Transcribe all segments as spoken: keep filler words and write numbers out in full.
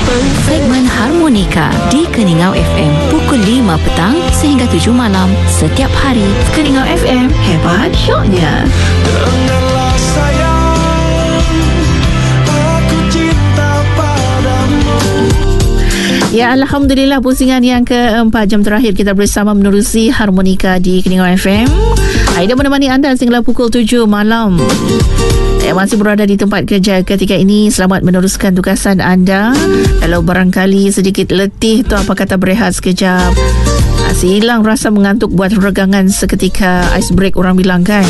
Segmen Harmonika di Keningau F M pukul lima petang sehingga tujuh malam setiap hari. Keningau F M, hebat syoknya. Dengarlah sayang, aku cinta padamu. Ya, Alhamdulillah, pusingan yang keempat jam terakhir kita bersama menerusi Harmonika di Keningau F M. Aida menemani anda sehingga pukul tujuh malam. Eh, masih berada di tempat kerja ketika ini. Selamat meneruskan tugasan anda. Kalau barangkali sedikit letih tu, apa kata berehat sekejap. Masih hilang rasa mengantuk, buat regangan seketika, ice break orang bilang kan.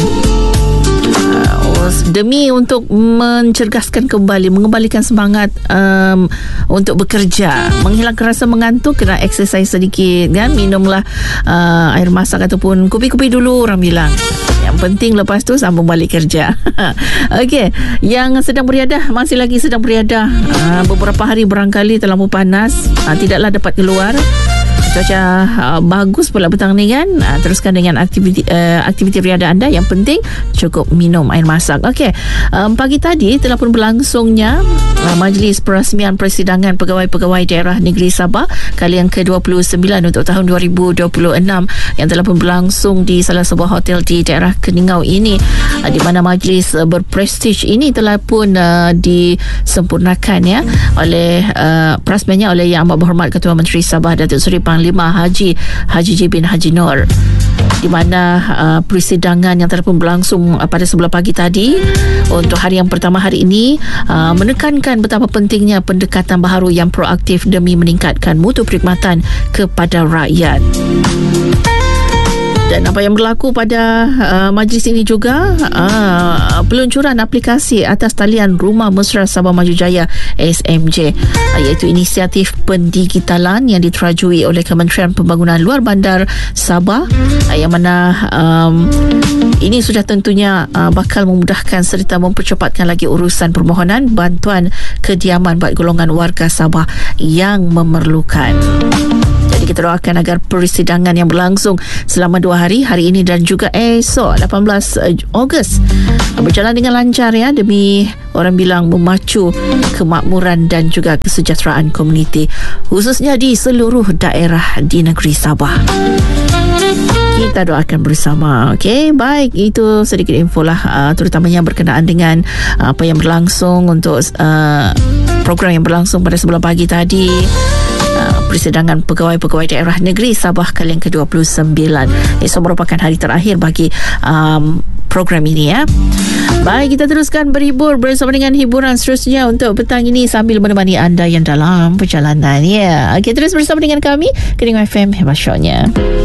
Demi untuk mencergaskan kembali, mengembalikan semangat um, untuk bekerja, menghilangkan rasa mengantuk, kena exercise sedikit kan, minumlah uh, air masak ataupun kopi-kopi dulu orang bilang. Yang penting lepas tu sambung balik kerja. Okey, yang sedang beriadah, masih lagi sedang beriadah, uh, beberapa hari barangkali terlalu panas, uh, tidaklah dapat keluar. Cuaca uh, bagus pula petang ni kan. Uh, teruskan dengan aktiviti uh, aktiviti riadah anda. Yang penting cukup minum air masak. Okey, um, pagi tadi telah pun berlangsungnya uh, Majlis Perasmian Persidangan Pegawai-Pegawai Daerah Negeri Sabah kali yang ke dua puluh sembilan untuk tahun dua ribu dua puluh enam yang telah pun berlangsung di salah sebuah hotel di daerah Keningau ini, uh, di mana majlis uh, berprestij ini telah pun uh, disempurnakan ya oleh uh, perasmiannya oleh Yang Amat Berhormat Ketua Menteri Sabah Datuk Seri Panglima Haji Haji J bin Haji Noor, di mana uh, persidangan yang telah pun berlangsung uh, pada sebelah pagi tadi untuk hari yang pertama hari ini uh, menekankan betapa pentingnya pendekatan baharu yang proaktif demi meningkatkan mutu perkhidmatan kepada rakyat. Dan apa yang berlaku pada uh, majlis ini juga, uh, peluncuran aplikasi atas talian Rumah Mesra Sabah Maju Jaya S M J, uh, iaitu inisiatif pendigitalan yang diterajui oleh Kementerian Pembangunan Luar Bandar Sabah, uh, yang mana um, ini sudah tentunya uh, bakal memudahkan serta mempercepatkan lagi urusan permohonan bantuan kediaman bagi golongan warga Sabah yang memerlukan. Jadi kita doakan agar persidangan yang berlangsung selama dua hari, hari ini dan juga esok lapan belas Ogos, berjalan dengan lancar ya, demi orang bilang memacu kemakmuran dan juga kesejahteraan komuniti, khususnya di seluruh daerah di negeri Sabah. Kita doakan bersama. Okey, baik, itu sedikit info lah, uh, terutamanya berkenaan dengan uh, apa yang berlangsung untuk uh, program yang berlangsung pada sebelah pagi tadi. Uh, persidangan pegawai-pegawai daerah negeri Sabah kali yang ke dua puluh sembilan. Esok merupakan hari terakhir bagi um, program ini ya. Baik, kita teruskan berhibur bersama dengan hiburan seterusnya untuk petang ini sambil menemani anda yang dalam perjalanan ya. Okey, terus bersama dengan kami Keningau F M, hebat syoknya.